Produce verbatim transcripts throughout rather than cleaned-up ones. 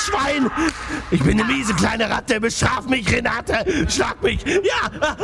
Schwein! Ich bin eine miese kleine Ratte. Bestraf mich, Renate! Schlag mich! Ja!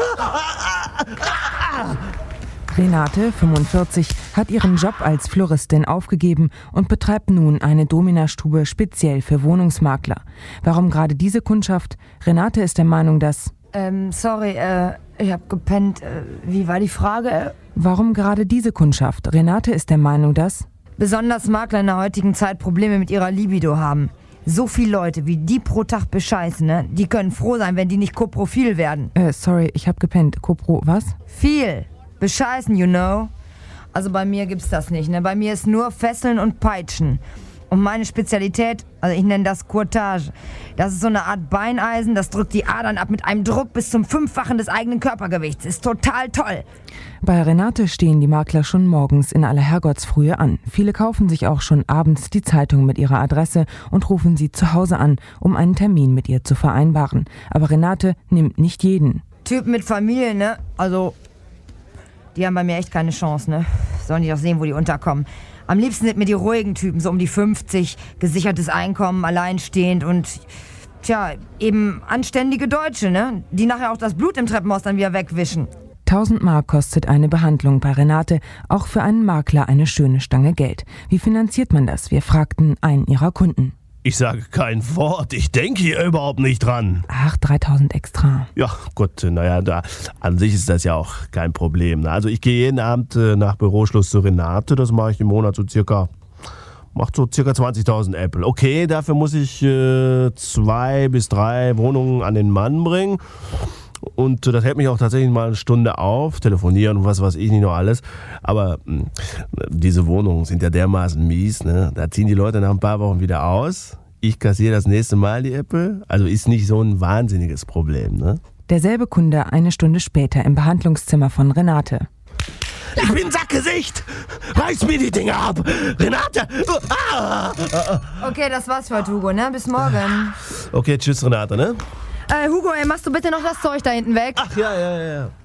Renate, fünfundvierzig, hat ihren Job als Floristin aufgegeben und betreibt nun eine Domina-Stube speziell für Wohnungsmakler. Warum gerade diese Kundschaft? Renate ist der Meinung, dass... Ähm, sorry, äh, ich hab gepennt. Äh, wie war die Frage? Warum gerade diese Kundschaft? Renate ist der Meinung, dass... Besonders Makler in der heutigen Zeit Probleme mit ihrer Libido haben. So viele Leute, wie die pro Tag bescheißen, ne? Die können froh sein, wenn die nicht Koprofil werden. Äh, sorry, ich hab gepennt. Kopro, was? Viel. Bescheißen, you know? Also bei mir gibt's das nicht, ne? Bei mir ist nur Fesseln und Peitschen. Und meine Spezialität, also ich nenne das Courtage. Das ist so eine Art Beineisen, das drückt die Adern ab mit einem Druck bis zum Fünffachen des eigenen Körpergewichts. Ist total toll. Bei Renate stehen die Makler schon morgens in aller Herrgottsfrühe an. Viele kaufen sich auch schon abends die Zeitung mit ihrer Adresse und rufen sie zu Hause an, um einen Termin mit ihr zu vereinbaren. Aber Renate nimmt nicht jeden. Typen mit Familie, ne? Also... Die haben bei mir echt keine Chance, ne? Sollen die doch sehen, wo die unterkommen. Am liebsten sind mir die ruhigen Typen, so um die fünfzig, gesichertes Einkommen, alleinstehend und, tja, eben anständige Deutsche, ne? Die nachher auch das Blut im Treppenhaus dann wieder wegwischen. tausend Mark kostet eine Behandlung bei Renate, auch für einen Makler eine schöne Stange Geld. Wie finanziert man das? Wir fragten einen ihrer Kunden. Ich sage kein Wort. Ich denke hier überhaupt nicht dran. Ach, dreitausend extra. Ja, gut, naja, da, an sich ist das ja auch kein Problem. Also ich gehe jeden Abend äh, nach Büroschluss zu Renate. Das mache ich im Monat so circa, macht so circa zwanzigtausend Apple. Okay, dafür muss ich äh, zwei bis drei Wohnungen an den Mann bringen. Und das hält mich auch tatsächlich mal eine Stunde auf, telefonieren und was weiß ich nicht noch alles. Aber mh, diese Wohnungen sind ja dermaßen mies, ne? Da ziehen die Leute nach ein paar Wochen wieder aus. Ich kassiere das nächste Mal die Äpfel. Also ist nicht so ein wahnsinniges Problem, ne? Derselbe Kunde eine Stunde später im Behandlungszimmer von Renate. Ich bin Sackgesicht! Reiß mir die Dinger ab! Renate! Ah! Okay, das war's für heute, Hugo, ne? Bis morgen. Okay, tschüss Renate, ne? Äh, Hugo, ey, machst du bitte noch das Zeug da hinten weg? Ach ja, ja, ja.